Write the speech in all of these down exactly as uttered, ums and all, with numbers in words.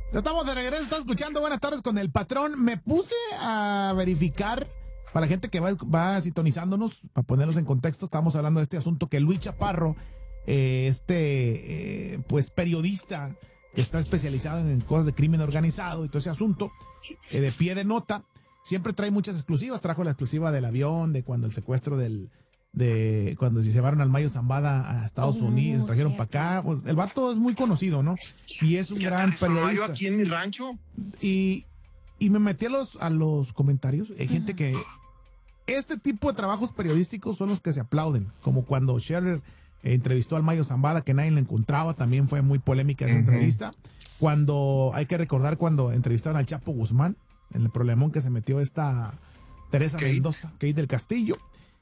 Ya estamos de regreso, está escuchando Buenas tardes con el patrón. Me puse a verificar para la gente que va, va sintonizándonos, para ponerlos en contexto. Estamos hablando de este asunto que Luis Chaparro, eh, este eh, pues periodista que está especializado en cosas de crimen organizado y todo ese asunto, eh, de pie de nota, siempre trae muchas exclusivas. Trajo la exclusiva del avión, de cuando el secuestro del de cuando se llevaron al Mayo Zambada a Estados oh, Unidos, trajeron para acá. El vato es muy conocido, ¿no? Y es un gran periodista. Aquí en mi rancho. Y, y me metí a los, a los comentarios. Hay gente que este tipo de trabajos periodísticos son los que se aplauden, como cuando Scherer eh, entrevistó al Mayo Zambada, que nadie lo encontraba, también fue muy polémica esa uh-huh. entrevista. Cuando, hay que recordar cuando entrevistaron al Chapo Guzmán, en el problemón que se metió esta Teresa Kate. Mendoza, Kate del Castillo.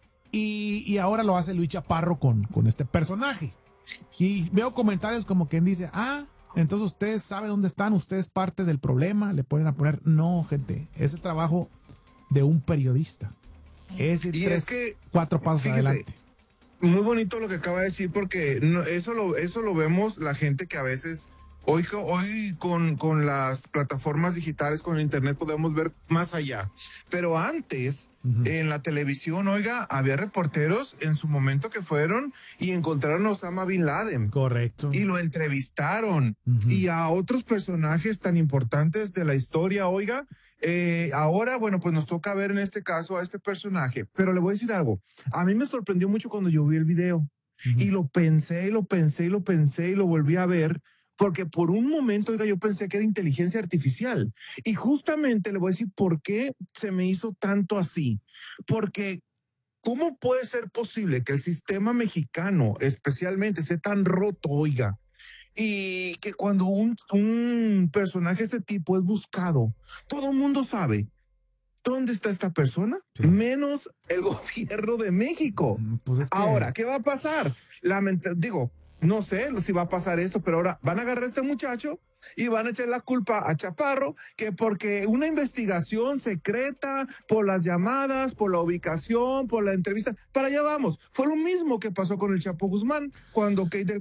Y, y ahora lo hace Luis Chaparro con, con este personaje. Y veo comentarios como quien dice, ah, entonces usted sabe dónde están, usted es parte del problema. Le ponen a poner, no, gente, es el trabajo de un periodista. Es ir tres, es que, cuatro pasos fíjese, adelante. Muy bonito lo que acaba de decir, porque no, eso, lo, eso lo vemos la gente que a veces... Hoy, hoy con, con las plataformas digitales, con el internet, podemos ver más allá. Pero antes, uh-huh. en la televisión, oiga, había reporteros en su momento que fueron y encontraron a Osama Bin Laden. Correcto. Y lo entrevistaron. Uh-huh. Y a otros personajes tan importantes de la historia, oiga. Eh, ahora, bueno, pues nos toca ver en este caso a este personaje. Pero le voy a decir algo. A mí me sorprendió mucho cuando yo vi el video. Uh-huh. Y lo pensé, y lo pensé, y lo pensé, y lo volví a ver. Porque por un momento, oiga, yo pensé que era inteligencia artificial. Y justamente le voy a decir por qué se me hizo tanto así. Porque, ¿cómo puede ser posible que el sistema mexicano especialmente esté tan roto, oiga? Y que cuando un, un personaje de este tipo es buscado, todo el mundo sabe dónde está esta persona, sí. menos el gobierno de México. Pues es que... Ahora, ¿qué va a pasar? Lamenta- digo... No sé si va a pasar esto, pero ahora van a agarrar a este muchacho y van a echar la culpa a Chaparro, que porque una investigación secreta por las llamadas, por la ubicación, por la entrevista, para allá vamos. Fue lo mismo que pasó con el Chapo Guzmán cuando Kate del